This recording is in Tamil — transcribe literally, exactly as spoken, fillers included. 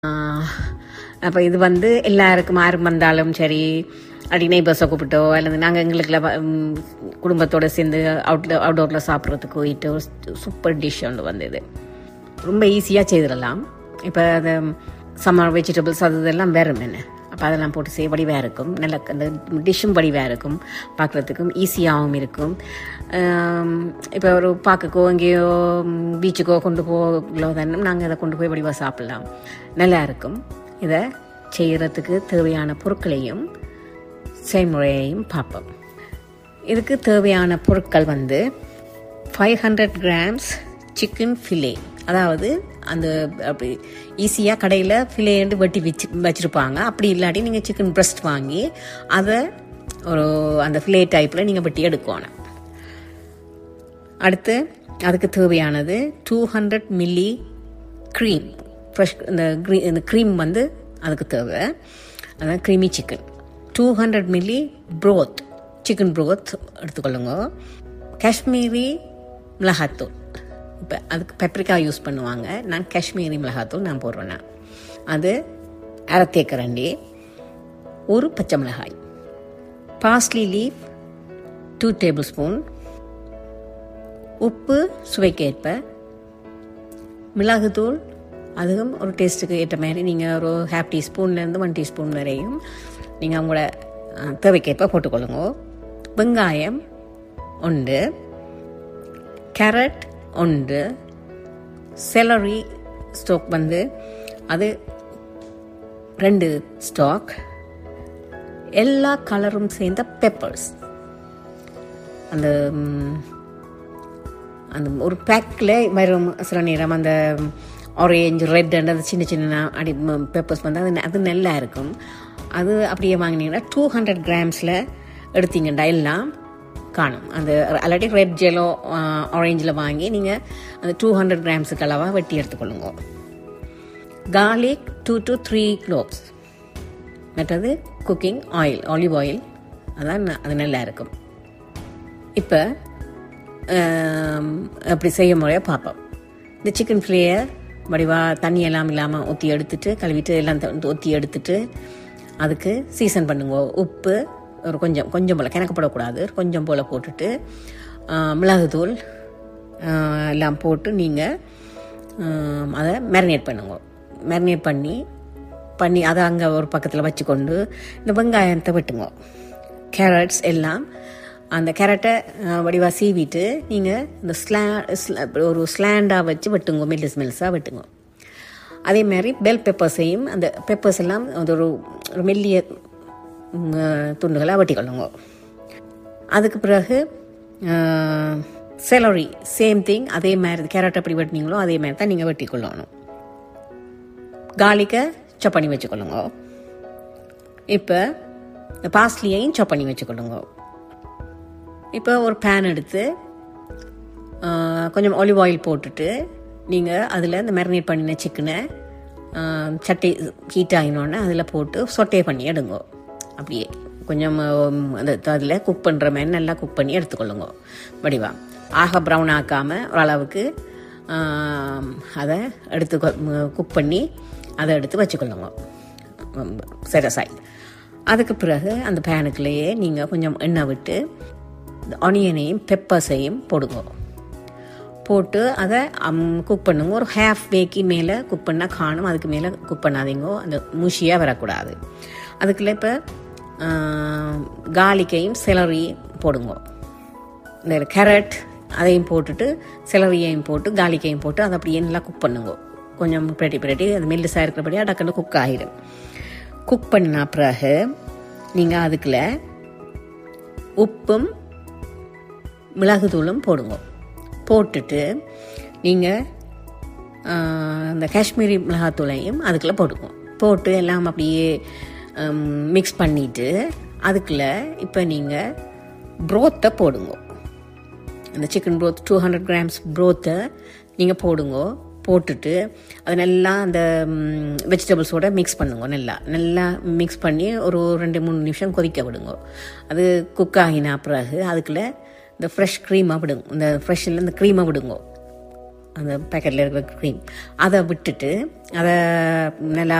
அப்போ இது வந்து எல்லாருக்கும் யாரும் வந்தாலும் சரி, அப்படி நெய்பர்ஸை கூப்பிட்டோ அல்லது நாங்கள் எங்களுக்குள்ள குடும்பத்தோடு சேர்ந்து அவுட்ல அவுட்டோரில் சாப்பிட்றதுக்கு போயிட்டு ஒரு சூப்பர் டிஷ் ஒன்று வந்தது. ரொம்ப ஈஸியாக செய்திடலாம். இப்போ அந்த சம்மர் வெஜிடபிள்ஸ் அது இதெல்லாம் வேறும் என்ன, அப்போ அதெல்லாம் போட்டு செய்ய வடிவாக இருக்கும். நல்ல அந்த டிஷ்ஷும் வடிவாக இருக்கும், பார்க்குறதுக்கும் ஈஸியாகவும் இருக்கும். இப்போ ஒரு பார்க்கக்கோ எங்கேயோ பீச்சுக்கோ கொண்டு போகலோ தானே நாங்கள் இதை கொண்டு போய் வடிவாக சாப்பிட்லாம், நல்லா இருக்கும். இதை செய்கிறதுக்கு தேவையான பொருட்களையும் செய்முறையையும் பார்ப்போம். இதுக்கு தேவையான பொருட்கள் வந்து ஃபைவ் ஹண்ட்ரட் கிராம்ஸ் சிக்கன் ஃபிலே, அதாவது அந்த அப்படி ஈஸியாக கடையில் ஃபிலேண்டு வெட்டி வச்சு வச்சுருப்பாங்க. அப்படி இல்லாட்டி நீங்கள் சிக்கன் பிரஸ்ட் வாங்கி அதை ஒரு அந்த ஃபிலே டைப்பில் நீங்கள் வெட்டி எடுக்கணும். அடுத்து அதுக்கு தேவையானது two hundred milli cream, fresh இந்த க்ரீ இந்த க்ரீம் வந்து அதுக்கு தேவை, அதான் creamy chicken. Two hundred milli Praudh, chicken Praudh எடுத்துக்கொள்ளுங்க. காஷ்மீரி மிளகாத்தூள், இப்போ அதுக்கு பெப்ரிக்கா யூஸ் பண்ணுவாங்க, நான் காஷ்மீரி மிளகாத்தூள் நான் போடுறேன்னா அது அரை தேக்கரண்டி. ஒரு பச்சை மிளகாய், parsley leaf two table spoon, உப்பு சுவைக்கேற்ப, மிளகுத்தூள் அதுவும் ஒரு டேஸ்ட்டுக்கு ஏற்ற மாதிரி நீங்கள் ஒரு ஹாஃப் டீஸ்பூன்லேருந்து ஒன் டீஸ்பூன் வரையும் நீங்கள் அவங்களோட தேவைக்கேற்ப போட்டுக்கொள்ளுங்க. வெங்காயம் ஒன்று, கேரட் ஒன்று, செலரி ஸ்டாக் வந்து அது ரெண்டு ஸ்டாக், எல்லா கலரும் சேர்ந்த பெப்பர்ஸ், அந்த அந்த ஒரு பேக்கில் வரும் சில நேரம் அந்த ஆரேஞ்ச் ரெட் அண்ட் அது சின்ன சின்ன அடி பெப்பர்ஸ் வந்து அது அது நல்லா இருக்கும். அது அப்படியே வாங்கினீங்கன்னா டூ ஹண்ட்ரட் கிராம்ஸில் எடுத்தீங்கண்டா எல்லாம் காணும். அந்த அல்லாட்டி ரெட் ஜெலோ ஆரேஞ்சில் வாங்கி நீங்கள் அந்த டூ ஹண்ட்ரட் கிராம்ஸுக்கு அளவாக வெட்டி எடுத்துக்கொள்ளுங்க. Garlic two to three gloves, மற்றது குக்கிங் ஆயில், ஆலிவ் ஆயில், அதான் அது நல்லா இருக்கும். இப்போ அப்படி செய்ய முறையாக பார்ப்போம். இந்த சிக்கன் ஃபிலேயை வடிவாக தண்ணி எல்லாம் இல்லாமல் ஊற்றி எடுத்துட்டு கழுவிட்டு எல்லாம் ஊற்றி எடுத்துட்டு அதுக்கு சீசன் பண்ணுங்க. உப்பு ஒரு கொஞ்சம் கொஞ்சம் போல், கிணக்கப்படக்கூடாது, கொஞ்சம் போல் போட்டுட்டு மிளகுத்தூள் எல்லாம் போட்டு நீங்கள் அதை மேரினேட் பண்ணுங்க. மேரினேட் பண்ணி பண்ணி அதை அங்கே ஒரு பக்கத்தில் வச்சுக்கொண்டு இந்த வெங்காயத்தை வெட்டுங்க. கேரட்ஸ் எல்லாம் அந்த கேரட்டை வடிவாக சீவிட்டு நீங்கள் இந்த ஸ்லா ஒரு ஸ்லாண்டாக வச்சு வெட்டுங்க, மெல்லிஸ் மெல்லிஸாக வெட்டுங்க. அதே மாதிரி பெல் பெப்பர்ஸையும் அந்த பெப்பர்ஸ் எல்லாம் அது ஒரு ஒரு மெல்லிய துண்டுகளாக வெட்டிக்கொள்ளுங்க. அதுக்கு பிறகு செலரி சேம் திங், அதே மாதிரி கேரட் எப்படி வெட்டினீங்களோ அதே மாதிரி தான் நீங்கள் வெட்டிக்கொள்ளணும். கார்லிக்கை சாப் பண்ணி வச்சுக்கொள்ளுங்க. இப்போ பார்ஸ்லியையும் சாப் பண்ணி வச்சுக்கொள்ளுங்க. இப்போ ஒரு பேன் எடுத்து கொஞ்சம் ஆலிவ் ஆயில் போட்டுட்டு நீங்கள் அதில் இந்த மேரினேட் பண்ணின சிக்கனை சட்டை ஹீட் ஆகினோடனே அதில் போட்டு சொட்டே பண்ணி எடுங்க. அப்படியே கொஞ்சம் அந்த அதில் குக் பண்ணுற மாதிரி நல்லா குக் பண்ணி எடுத்துக்கொள்ளுங்க. வடிவா ஆக ப்ரௌன் ஆக்காமல் ஓரளவுக்கு அதை எடுத்து குக் பண்ணி அதை எடுத்து வச்சுக்கொள்ளுங்க சரசாய். அதுக்கு பிறகு அந்த பேனுக்குள்ளேயே நீங்கள் கொஞ்சம் எண்ணெய் விட்டு ஆனியனையும் பெப்பர்ஸையும் போடுங்க. போட்டு அதை குக் பண்ணுங்க. ஒரு ஹாஃப் வேக்கு மேலே குக் பண்ணால் காணும், அதுக்கு மேலே குக் பண்ணாதீங்க, அந்த முஷியாக வரக்கூடாது. அதுக்குள்ளே இப்போ கார்லிக்கையும் செலரி போடுங்க. இந்த கேரட் அதையும் போட்டுட்டு செலரியையும் போட்டு கார்லிக்கையும் போட்டு அதை அப்படியே நல்லா குக் பண்ணுங்க. கொஞ்சம் பிரட்டி பிரட்டி அது மெல்லிசாக இருக்கிறபடியாக டக்குன்னு குக் ஆகிடும். குக் பண்ணின பிறகு நீங்கள் அதுக்குள்ள உப்பும் மிளகுத்தூளும் போடுங்க. போட்டுட்டு நீங்கள் இந்த காஷ்மீரி மிளகாத்தூளையும் அதுக்குள்ளே போடுங்க. போட்டு எல்லாம் அப்படியே மிக்ஸ் பண்ணிவிட்டு அதுக்குள்ளே இப்போ நீங்கள் ப்ரோத்தை போடுங்க. அந்த chicken Praudh two hundred grams ப்ரோத்தை நீங்கள் போடுங்க. போட்டுட்டு அது நல்லா அந்த வெஜிடபிள்ஸோடு மிக்ஸ் பண்ணுங்க. நல்லா நல்லா மிக்ஸ் பண்ணி ஒரு ரெண்டு மூணு நிமிஷம் கொதிக்க விடுங்க. அது குக் ஆகினா பிறகு அதுக்குள்ளே இந்த ஃப்ரெஷ் க்ரீமாக விடுங்க, இந்த ஃப்ரெஷ்ஷில் இந்த க்ரீமை விடுங்க. அந்த பேக்கெட்டில் இருக்கிற க்ரீம் அதை விட்டுட்டு அதை நல்லா